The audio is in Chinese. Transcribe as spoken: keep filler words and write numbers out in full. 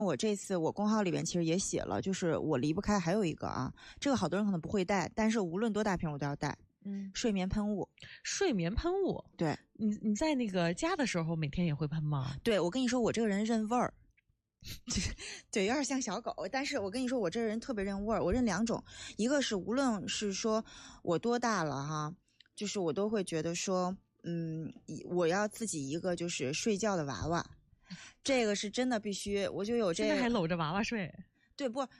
我这次我公号里边其实也写了，就是我离不开还有一个啊，这个好多人可能不会带，但是无论多大瓶我都要带。嗯，睡眠喷雾。 睡眠喷雾， 对， 你你在那个家的时候每天也会喷吗？ 对，我跟你说，我这个人认味儿。对，有点像小狗，但是我跟你说，我这人特别认味儿。我认两种，一个是无论是说我多大了哈，就是我都会觉得说，嗯，我要自己一个就是睡觉的娃娃，这个是真的必须，我就有这个。 现在还搂着娃娃睡？ 对，不，